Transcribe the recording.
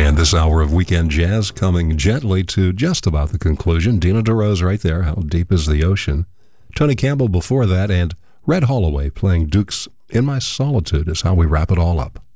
And this hour of Weekend Jazz coming gently to just about the conclusion. Dina DeRose right there, How Deep is the Ocean. Tony Campbell before that, and Red Holloway playing Duke's In My Solitude is how we wrap it all up.